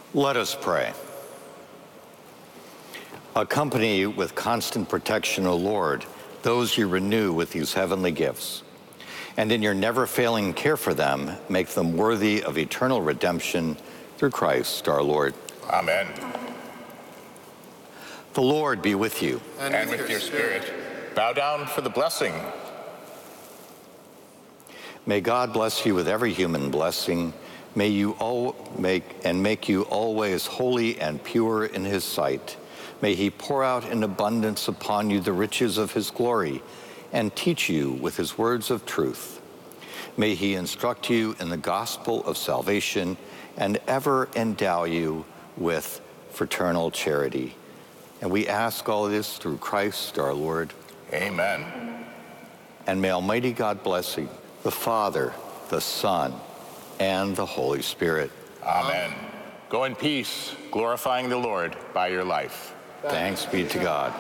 Let us pray. Accompany with constant protection, O Lord, those you renew with these heavenly gifts, and in your never-failing care for them, make them worthy of eternal redemption through Christ our Lord. Amen. The Lord be with you. And with your spirit. Bow down for the blessing. May God bless you with every human blessing. May you make you always holy and pure in his sight. May he pour out in abundance upon you the riches of his glory and teach you with his words of truth. May he instruct you in the gospel of salvation and ever endow you with fraternal charity. And we ask all this through Christ our Lord. Amen. And may Almighty God bless you, the Father, the Son, and the Holy Spirit. Amen. Go in peace, glorifying the Lord by your life. Thanks be to God.